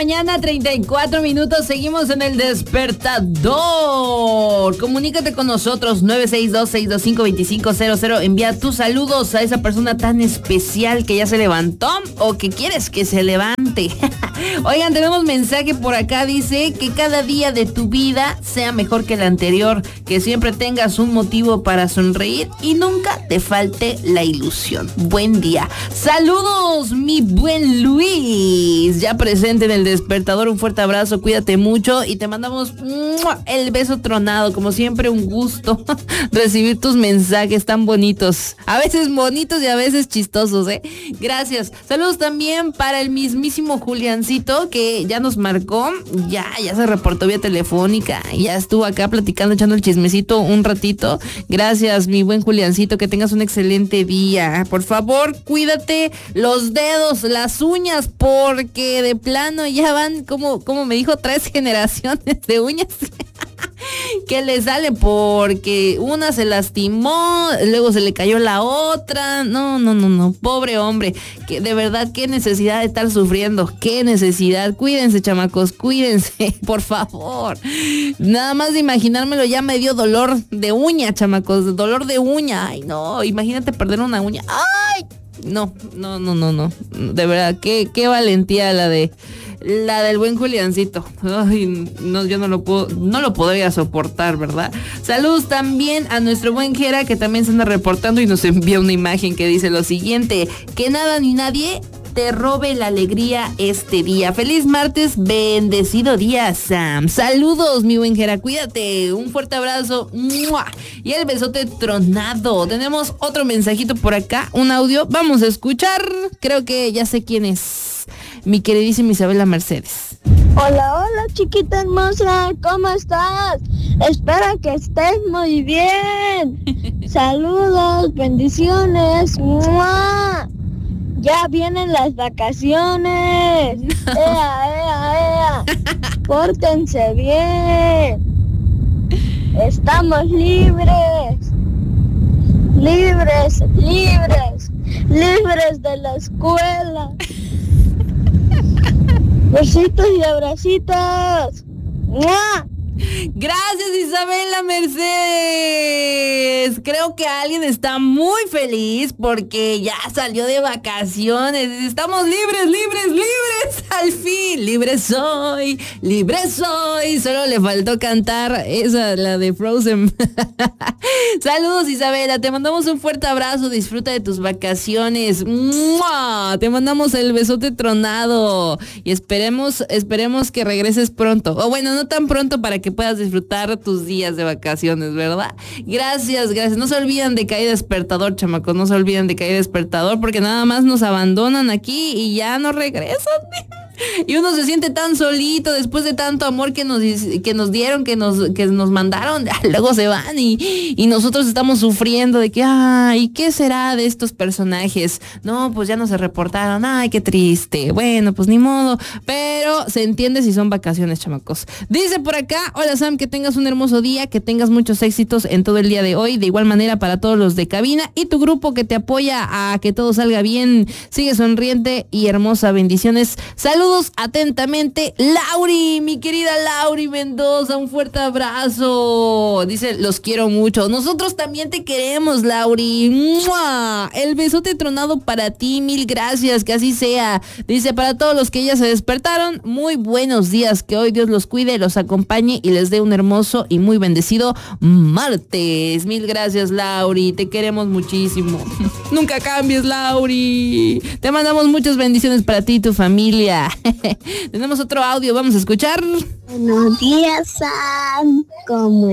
mañana, 34 minutos. Seguimos en el despertador. Comunícate con nosotros, 962-625-2500. Envía tus saludos a esa persona tan especial que ya se levantó o que quieres que se levante. Oigan, tenemos mensaje por acá. Dice que cada día de tu vida sea mejor que el anterior. Que siempre tengas un motivo para sonreír y nunca te falte la ilusión. Buen día. Saludos, mi buen Luis. Ya presente en el despertador. Un fuerte abrazo. Cuídate mucho y te mandamos el beso tronado. Como siempre, un gusto recibir tus mensajes tan bonitos. A veces bonitos y a veces chistosos, ¿eh? Gracias. Saludos también para el mismísimo Juliancito, que ya nos marcó. Ya se reportó vía telefónica. Ya estuvo acá platicando, echando el chismecito un ratito. Gracias, mi buen Juliancito. Que tengas un excelente día. Por favor, cuídate los dedos, las uñas, porque de plano ya van, como me dijo, 3 generaciones de uñas que le sale, porque una se lastimó, luego se le cayó la otra. No, pobre hombre, que de verdad, qué necesidad de estar sufriendo, qué necesidad. Cuídense, chamacos, cuídense, por favor. Nada más de imaginármelo ya me dio dolor de uña, chamacos, dolor de uña. Ay, no, imagínate perder una uña. Ay, no, de verdad, qué valentía la del buen Juliancito. Ay, no, yo no lo podría soportar, ¿verdad? Saludos también a nuestro buen Jera, que también se anda reportando y nos envía una imagen que dice lo siguiente: que nada ni nadie te robe la alegría este día. Feliz martes, bendecido día, Sam. Saludos, mi buen Jera, cuídate. Un fuerte abrazo. ¡Mua! Y el besote tronado. Tenemos otro mensajito por acá, un audio. Vamos a escuchar. Creo que ya sé quién es. Mi queridísima Isabela Mercedes. Hola, chiquita hermosa, ¿cómo estás? Espero que estés muy bien. Saludos, bendiciones. ¡Mua! Ya vienen las vacaciones. ¡Ea! Pórtense bien. Estamos libres de la escuela. Besitos y abracitos. ¡Mua! Gracias, Isabela Mercedes. Creo que alguien está muy feliz porque ya salió de vacaciones. Estamos libres. Al fin, libre soy. Solo le faltó cantar esa, la de Frozen. Saludos, Isabela. Te mandamos un fuerte abrazo. Disfruta de tus vacaciones. ¡Mua! Te mandamos el besote tronado. Y esperemos que regreses pronto. O bueno, no tan pronto para que puedas disfrutar tus días de vacaciones, ¿verdad? Gracias. No se olviden de que hay despertador, chamacos. No se olviden de que hay despertador, porque nada más nos abandonan aquí y ya no regresan. Y uno se siente tan solito después de tanto amor que nos dieron, que nos mandaron. Luego se van y nosotros estamos sufriendo de que, ay, ¿qué será de estos personajes? No, pues ya no se reportaron. Ay, qué triste. Bueno, pues ni modo. Pero se entiende si son vacaciones, chamacos. Dice por acá: hola, Sam, que tengas un hermoso día, que tengas muchos éxitos en todo el día de hoy. De igual manera para todos los de cabina y tu grupo que te apoya a que todo salga bien. Sigue sonriente y hermosa. Bendiciones. Saludos atentamente, Lauri, mi querida Lauri Mendoza, un fuerte abrazo. Dice, los quiero mucho. Nosotros también te queremos, Lauri. ¡Mua! El besote tronado para ti, mil gracias, que así sea. Dice, para todos los que ya se despertaron, muy buenos días, que hoy Dios los cuide, los acompañe y les dé un hermoso y muy bendecido martes. Mil gracias, Lauri, te queremos muchísimo. Nunca cambies, Lauri. Te mandamos muchas bendiciones para ti y tu familia. Tenemos otro audio, vamos a escuchar. Buenos días, Sam. ¿Cómo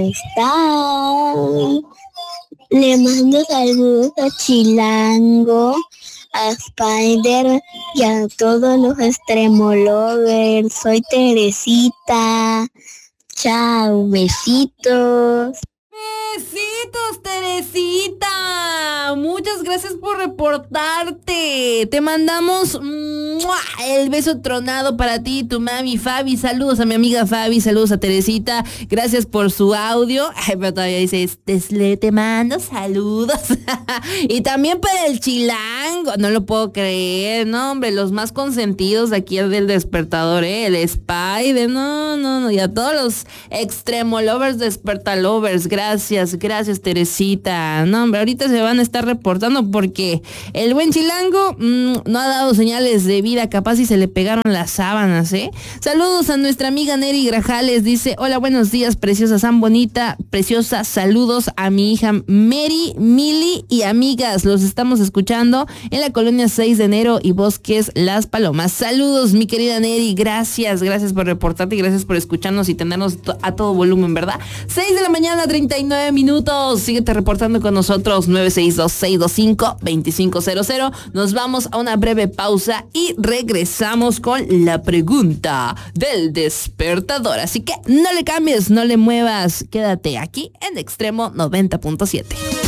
estás? Le mando saludos a Chilango, a Spider y a todos los extremolovers. Soy Teresita. Chao, besitos. Besitos, Teresita. Muchas gracias por reportarte. Te mandamos el beso tronado para ti, tu mami Fabi. Saludos a mi amiga Fabi, saludos a Teresita. Gracias por su audio. Ay, pero todavía dice, te mando saludos. Y también para el chilango. No lo puedo creer, no, hombre, los más consentidos de aquí del despertador, el Spider, no. Y a todos los extremo lovers, despertalovers, gracias, Teresita. No, hombre, ahorita se van a estar reportando porque el buen chilango no ha dado señales de vida, capaz y se le pegaron las sábanas, Saludos a nuestra amiga Neri Grajales, dice, hola, buenos días, preciosa San Bonita, preciosa, saludos a mi hija Mary, Mili y amigas, los estamos escuchando en la colonia 6 de enero y Bosques Las Palomas. Saludos, mi querida Neri, gracias por reportarte y gracias por escucharnos y tenernos a todo volumen, ¿verdad? 6 de la mañana, 39 minutos. Síguete reportando con nosotros, 962-625-2500. Nos vamos a una breve pausa y regresamos con la pregunta del despertador. Así que no le cambies, no le muevas. Quédate aquí en Extremo 90.7.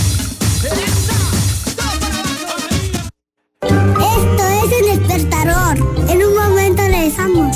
Esto es el despertador. En un momento regresamos.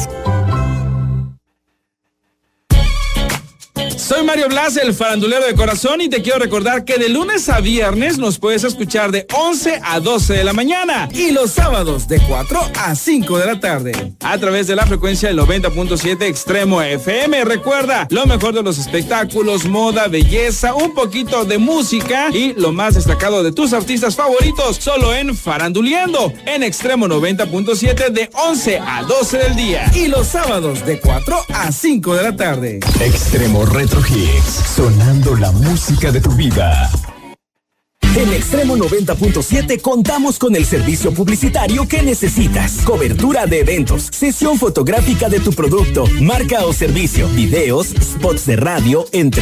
Soy Mario Blas, el farandulero de corazón, y te quiero recordar que de lunes a viernes nos puedes escuchar de 11 a 12 de la mañana y los sábados de 4 a 5 de la tarde a través de la frecuencia del 90.7 Extremo FM. Recuerda, lo mejor de los espectáculos, moda, belleza, un poquito de música y lo más destacado de tus artistas favoritos, solo en Faranduleando, en Extremo 90.7 de 11 a 12 del día y los sábados de 4 a 5 de la tarde. Extremo Retro Hits, sonando la música de tu vida. En Extremo 90.7 contamos con el servicio publicitario que necesitas. Cobertura de eventos, sesión fotográfica de tu producto, marca o servicio, videos, spots de radio, entre